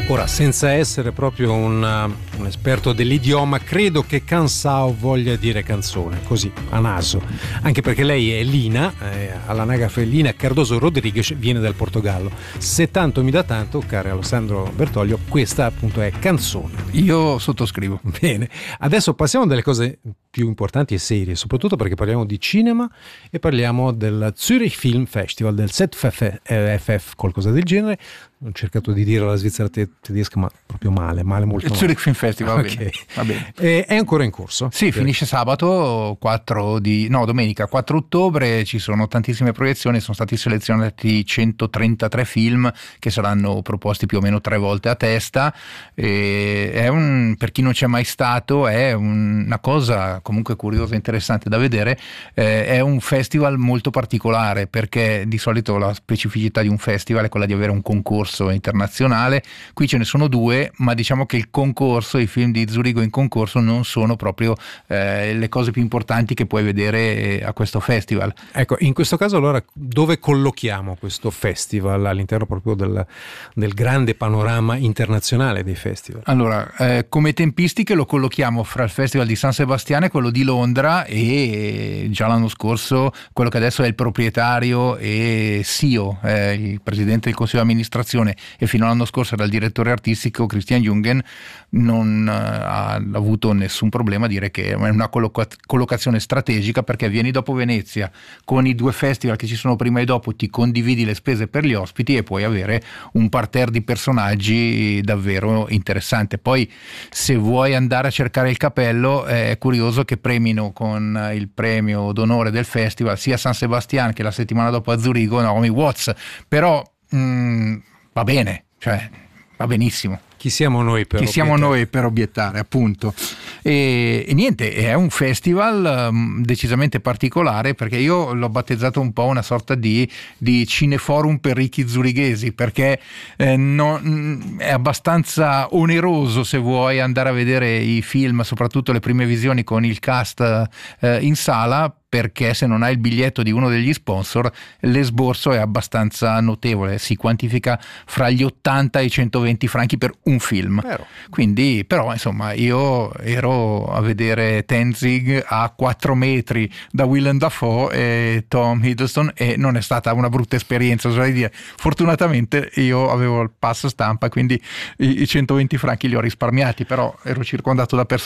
Ora, senza essere proprio un esperto dell'idioma, credo che cansao voglia dire canzone, così, a naso. Anche perché lei è Lina, all'anagrafe Lina Cardoso Rodrigues, viene dal Portogallo. Se tanto mi dà tanto, caro Alessandro Bertoglio, questa appunto è canzone. Io sottoscrivo. Bene, adesso passiamo delle cose più importanti e serie, soprattutto perché parliamo di cinema e parliamo del Zurich Film Festival, del ZFF, qualcosa del genere. Ho cercato di dire la Svizzera tedesca, ma proprio male, molto male. Zurich Film Festival, okay. Va bene. È ancora in corso? Sì, finisce sabato domenica 4 ottobre, ci sono tantissime proiezioni, sono stati selezionati 133 film che saranno proposti più o meno 3 volte a testa. Per chi non c'è mai stato, è una cosa comunque curiosa e interessante da vedere. È un festival molto particolare, perché di solito la specificità di un festival è quella di avere un concorso internazionale. Qui ce ne sono 2, ma diciamo che il concorso, i film di Zurigo in concorso non sono proprio le cose più importanti che puoi vedere a questo festival. Ecco, in questo caso allora dove collochiamo questo festival all'interno proprio del grande panorama internazionale dei festival? Allora, come tempistiche lo collochiamo fra il Festival di San Sebastiano e quello di Londra, e già l'anno scorso quello che adesso è il proprietario e CEO, il presidente del consiglio di amministrazione, e fino all'anno scorso era il direttore artistico, Christian Jungen, non ha avuto nessun problema a dire che è una collocazione strategica, perché vieni dopo Venezia, con i 2 festival che ci sono prima e dopo ti condividi le spese per gli ospiti e puoi avere un parterre di personaggi davvero interessante. Poi se vuoi andare a cercare il capello, è curioso che premino con il premio d'onore del festival sia San Sebastian che la settimana dopo a Zurigo Naomi Watts, però va bene, cioè va benissimo. Chi siamo noi per obiettare, appunto. E niente, è un festival decisamente particolare, perché io l'ho battezzato un po' una sorta di cineforum per ricchi zurighesi, perché è abbastanza oneroso se vuoi andare a vedere i film, soprattutto le prime visioni con il cast in sala, perché se non hai il biglietto di uno degli sponsor l'esborso è abbastanza notevole, si quantifica fra gli 80 e i 120 franchi per un film. Quindi, però insomma, io ero a vedere Tenzing a 4 metri da Willem Dafoe e Tom Hiddleston, e non è stata una brutta esperienza, oserei dire. Fortunatamente io avevo il pass stampa, quindi i 120 franchi li ho risparmiati, però ero circondato da persone